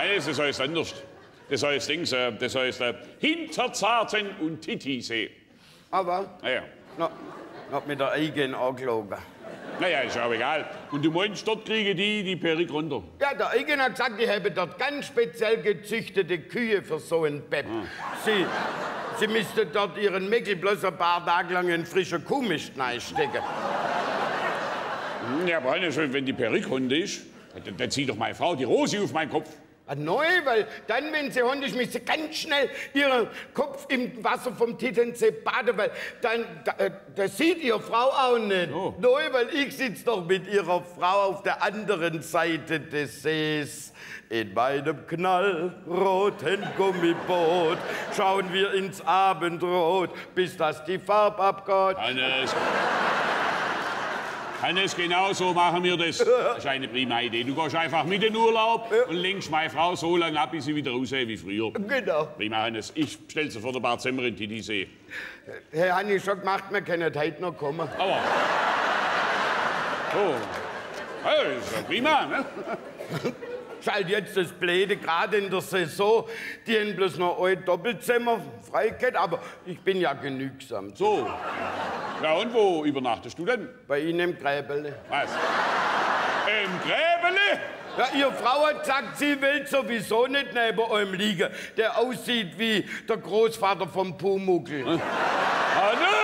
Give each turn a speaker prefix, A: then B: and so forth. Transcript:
A: Nein, das heißt anders. Das heißt das heißt Hinterzarten und Titisee.
B: Aber?
A: Naja.
B: Hat mit der Eigen angelogen.
A: Naja, ist ja auch egal. Und du meinst, dort kriegen die Perrik runter?
B: Ja, der Eigen hat gesagt, die haben dort ganz speziell gezüchtete Kühe für so ein Bett. Sie müsste dort ihren Meckel bloß ein paar Tage lang in frische Kuhmist reinstecken.
A: Ja, aber wenn die Perrik Hunde ist, dann zieht doch meine Frau die Rosi auf meinen Kopf.
B: Neu, weil dann, wenn sie Hunde ist, müsste sie ganz schnell ihren Kopf im Wasser vom Tittensee baden, weil dann, das sieht ihre Frau auch nicht.
A: Oh.
B: Neu, weil ich sitze doch mit ihrer Frau auf der anderen Seite des Sees. In meinem knallroten Gummiboot schauen wir ins Abendrot, bis das die Farbe abgeht.
A: Hannes, genau so machen wir das. Das ist eine prima Idee. Du gehst einfach mit in den Urlaub und lenkst meine Frau so lange ab, bis sie wieder aussieht wie früher.
B: Genau.
A: Prima, Hannes. Ich stelle sofort ein paar Zimmer in Titisee.
B: Herr Hanni, schon gemacht, wir können heute noch kommen.
A: Aber... Oh. Ja, das ist ja prima, ne?
B: Ist halt jetzt das Blöde, gerade in der Saison, die haben bloß noch ein Doppelzimmer freigegeben, aber ich bin ja genügsam.
A: So. Ja, und wo übernachtest du denn?
B: Bei Ihnen im Gräbele.
A: Was? Im Gräbele?
B: Ja, Ihre Frau hat gesagt, sie will sowieso nicht neben eurem liegen, der aussieht wie der Großvater vom Pumuckl.
A: Hannes!